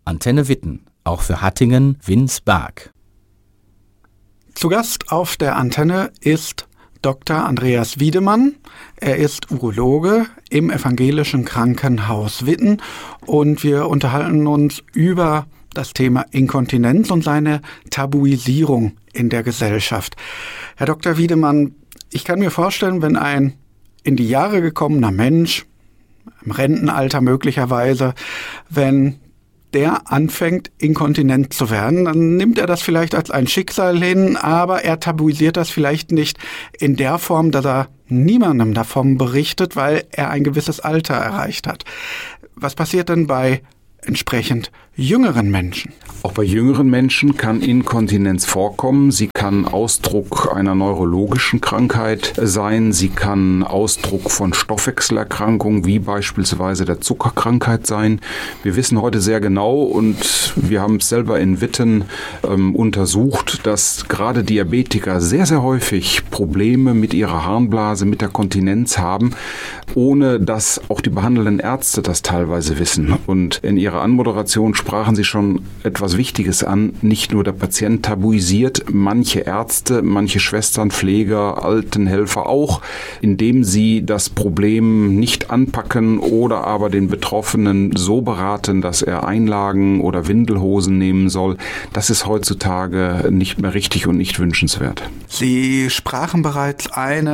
Antenne Witten, auch für Hattingen, Winsberg. Zu Gast auf der Antenne ist Dr. Andreas Wiedemann. Er ist Urologe im Evangelischen Krankenhaus Witten und wir unterhalten uns über das Thema Inkontinenz und seine Tabuisierung in der Gesellschaft. Herr Dr. Wiedemann, ich kann mir vorstellen, wenn ein in die Jahre gekommener Mensch, im Rentenalter möglicherweise, wenn der anfängt, inkontinent zu werden, dann nimmt er das vielleicht als ein Schicksal hin, aber er tabuisiert das vielleicht nicht in der Form, dass er niemandem davon berichtet, weil er ein gewisses Alter erreicht hat. Was passiert denn bei entsprechend jüngeren Menschen? Auch bei jüngeren Menschen kann Inkontinenz vorkommen. Sie kann Ausdruck einer neurologischen Krankheit sein. Sie kann Ausdruck von Stoffwechselerkrankungen wie beispielsweise der Zuckerkrankheit sein. Wir wissen heute sehr genau und wir haben es selber in Witten untersucht, dass gerade Diabetiker sehr, sehr häufig Probleme mit ihrer Harnblase, mit der Kontinenz haben, ohne dass auch die behandelnden Ärzte das teilweise wissen. Und in ihrer Anmoderation sprachen Sie schon etwas Wichtiges an. Nicht nur der Patient tabuisiert, manche Ärzte, manche Schwestern, Pfleger, Altenhelfer auch, indem sie das Problem nicht anpacken oder aber den Betroffenen so beraten, dass er Einlagen oder Windelhosen nehmen soll. Das ist heutzutage nicht mehr richtig und nicht wünschenswert. Sie sprachen bereits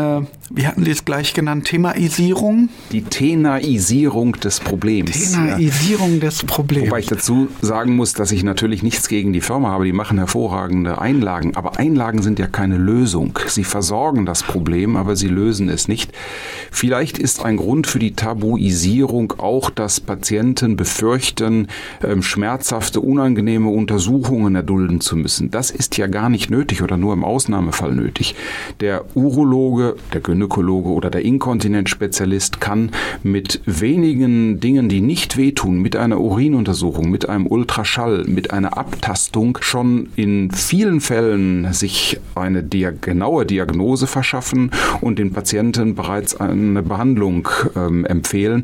wie hatten Sie es gleich genannt, Themaisierung? Die Tenaisierung des Problems. Tenaisierung des Problems. Wobei ich dazu sagen muss, dass ich natürlich nichts gegen die Firma habe. Die machen hervorragende Einlagen. Aber Einlagen sind ja keine Lösung. Sie versorgen das Problem, aber sie lösen es nicht. Vielleicht ist ein Grund für die Tabuisierung auch, dass Patienten befürchten, schmerzhafte, unangenehme Untersuchungen erdulden zu müssen. Das ist ja gar nicht nötig oder nur im Ausnahmefall nötig. Der Urologe, der Gynäkologe oder der Inkontinenzspezialist kann mit wenigen Dingen, die nicht wehtun, mit einer Urinuntersuchung, mit einem Ultraschall, mit einer Abtastung schon in vielen Fällen sich eine genaue Diagnose verschaffen und den Patienten bereits eine Behandlung empfehlen.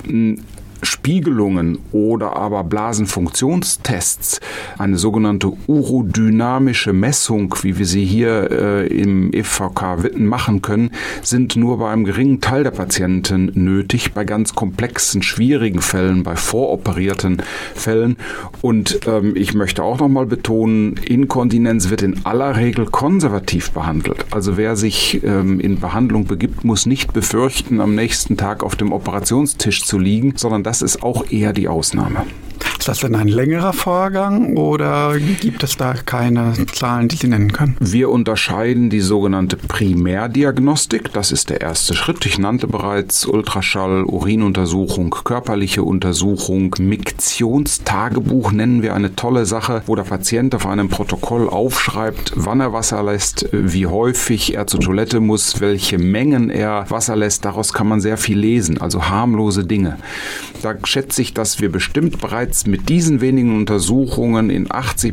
Spiegelungen oder aber Blasenfunktionstests, eine sogenannte urodynamische Messung, wie wir sie hier im EVK Witten machen können, sind nur bei einem geringen Teil der Patienten nötig, bei ganz komplexen, schwierigen Fällen, bei voroperierten Fällen. Und ich möchte auch nochmal betonen, Inkontinenz wird in aller Regel konservativ behandelt. Also wer sich in Behandlung begibt, muss nicht befürchten, am nächsten Tag auf dem Operationstisch zu liegen, sondern das ist auch eher die Ausnahme. Ist das denn ein längerer Vorgang oder gibt es da keine Zahlen, die Sie nennen können? Wir unterscheiden die sogenannte Primärdiagnostik. Das ist der erste Schritt. Ich nannte bereits Ultraschall, Urinuntersuchung, körperliche Untersuchung, Miktionstagebuch nennen wir eine tolle Sache, wo der Patient auf einem Protokoll aufschreibt, wann er Wasser lässt, wie häufig er zur Toilette muss, welche Mengen er Wasser lässt. Daraus kann man sehr viel lesen, also harmlose Dinge. Da schätze ich, dass wir bestimmt bereits mit diesen wenigen Untersuchungen in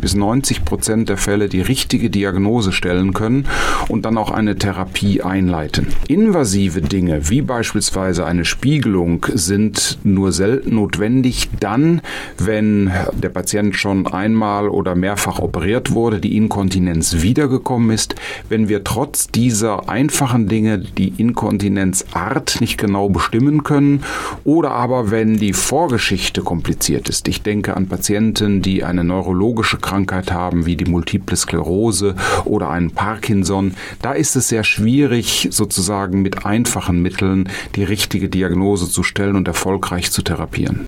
80-90% der Fälle die richtige Diagnose stellen können und dann auch eine Therapie einleiten. Invasive Dinge, wie beispielsweise eine Spiegelung, sind nur selten notwendig dann, wenn der Patient schon einmal oder mehrfach operiert wurde, die Inkontinenz wiedergekommen ist. Wenn wir trotz dieser einfachen Dinge die Inkontinenzart nicht genau bestimmen können oder aber wenn die Vorgeschichte kompliziert ist. Ich denke an Patienten, die eine neurologische Krankheit haben, wie die Multiple Sklerose oder einen Parkinson. Da ist es sehr schwierig, sozusagen mit einfachen Mitteln die richtige Diagnose zu stellen und erfolgreich zu therapieren.